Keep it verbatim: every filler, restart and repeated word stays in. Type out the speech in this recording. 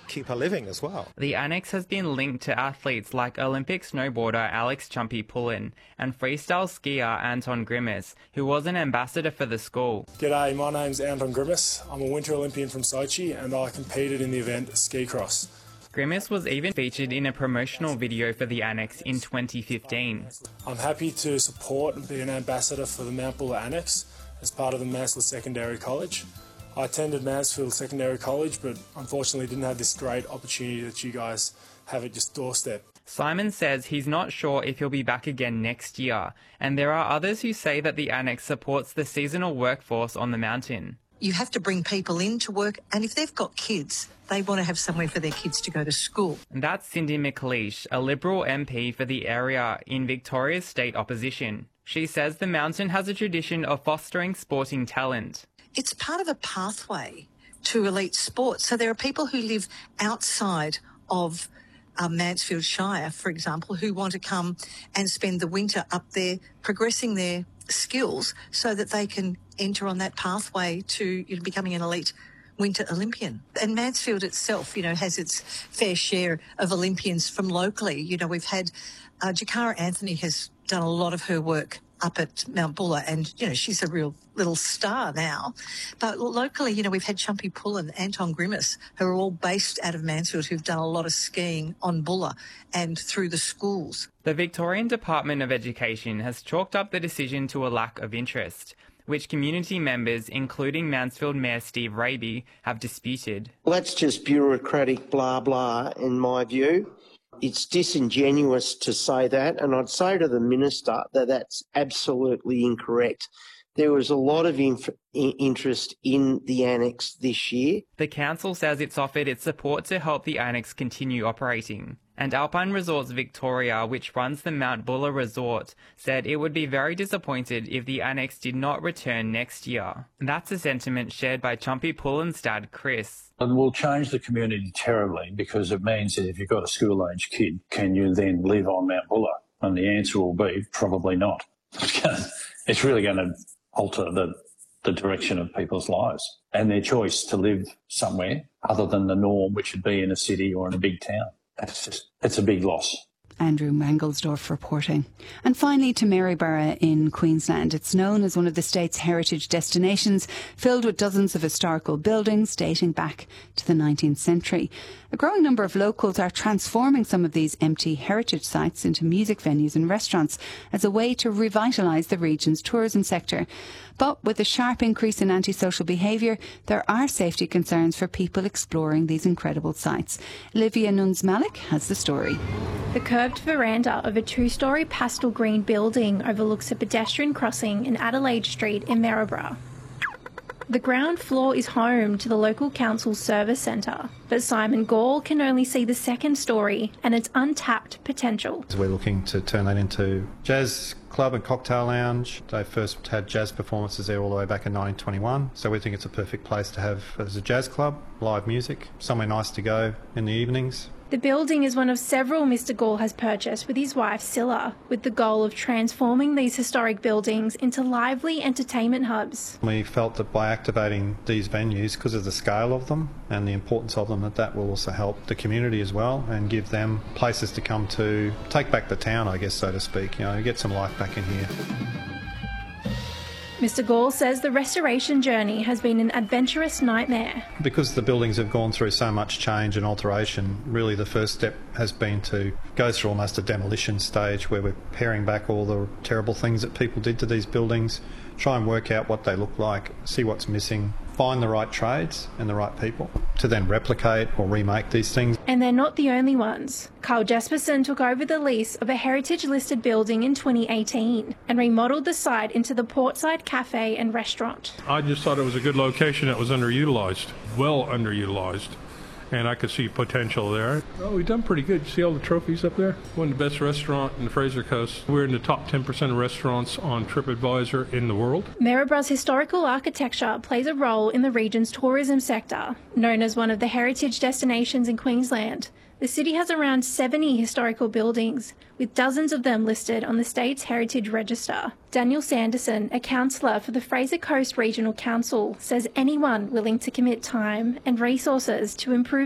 keep her living as well. The annex has been linked to athletes like Olympic snowboarder Alex Chumpy Pullen and freestyle skier Anton Grimace, who was an ambassador for the school. G'day, my name's Anton Grimace. I'm a Winter Olympian from Sochi and I competed in the event ski cross. Grimace was even featured in a promotional video for the annex in twenty fifteen. I'm happy to support and be an ambassador for the Mount Buller Annex as part of the Mansfield Secondary College. I attended Mansfield Secondary College, but unfortunately didn't have this great opportunity that you guys have at just doorstep. Simon says he's not sure if he'll be back again next year, and there are others who say that the annex supports the seasonal workforce on the mountain. You have to bring people in to work, and if they've got kids, they want to have somewhere for their kids to go to school. And that's Cindy McLeish, a Liberal M P for the area in Victoria's state opposition. She says the mountain has a tradition of fostering sporting talent. It's part of a pathway to elite sports. So there are people who live outside of uh, Mansfield Shire, for example, who want to come and spend the winter up there progressing their skills so that they can enter on that pathway to you know, becoming an elite Winter Olympian. And Mansfield itself, you know, has its fair share of Olympians from locally. You know, we've had uh, Jakara Anthony has done a lot of her work up at Mount Buller and, you know, she's a real little star now. But locally, you know, we've had Chumpy Pullen, Anton Grimace, who are all based out of Mansfield, who've done a lot of skiing on Buller and through the schools. The Victorian Department of Education has chalked up the decision to a lack of interest, which community members, including Mansfield Mayor Steve Raby, have disputed. Well, that's just bureaucratic blah blah in my view. It's disingenuous to say that, and I'd say to the Minister that that's absolutely incorrect. There was a lot of inf- interest in the annex this year. The council says it's offered its support to help the annex continue operating. And Alpine Resorts Victoria, which runs the Mount Buller Resort, said it would be very disappointed if the annex did not return next year. That's a sentiment shared by Chumpy Pullen's dad, Chris. It will change the community terribly because it means that if you've got a school-age kid, can you then live on Mount Buller? And the answer will be probably not. It's really going to alter the, the direction of people's lives and their choice to live somewhere other than the norm, which would be in a city or in a big town. That's just, it's a big loss. Andrew Mangelsdorf reporting. And finally to Maryborough in Queensland. It's known as one of the state's heritage destinations, filled with dozens of historical buildings dating back to the nineteenth century. A growing number of locals are transforming some of these empty heritage sites into music venues and restaurants as a way to revitalise the region's tourism sector. But with a sharp increase in antisocial behaviour, there are safety concerns for people exploring these incredible sites. Olivia Nunes-Malik has the story. The curved veranda of a two-storey pastel green building overlooks a pedestrian crossing in Adelaide Street in Maryborough. The ground floor is home to the local council's service centre, but Simon Gall can only see the second storey and its untapped potential. We're looking to turn that into jazz club and cocktail lounge. They first had jazz performances there all the way back in nineteen twenty-one, so we think it's a perfect place to have as a jazz club, live music, somewhere nice to go in the evenings. The building is one of several Mister Gall has purchased with his wife Scylla, with the goal of transforming these historic buildings into lively entertainment hubs. We felt that by activating these venues, because of the scale of them and the importance of them, that that will also help the community as well and give them places to come to take back the town, I guess, so to speak, you know, get some life back in here. Mister Gall says the restoration journey has been an adventurous nightmare. Because the buildings have gone through so much change and alteration, really the first step has been to go through almost a demolition stage where we're paring back all the terrible things that people did to these buildings, try and work out what they look like, see what's missing, find the right trades and the right people to then replicate or remake these things. And they're not the only ones. Carl Jesperson took over the lease of a heritage-listed building in twenty eighteen and remodelled the site into the Portside Cafe and Restaurant. I just thought it was a good location that was underutilised, well underutilised. And I could see potential there. Oh, we've done pretty good. See all the trophies up there? One of the best restaurants in the Fraser Coast. We're in the top ten percent of restaurants on TripAdvisor in the world. Maryborough's historical architecture plays a role in the region's tourism sector. Known as one of the heritage destinations in Queensland, the city has around seventy historical buildings, with dozens of them listed on the state's Heritage Register. Daniel Sanderson, a councillor for the Fraser Coast Regional Council, says anyone willing to commit time and resources to improve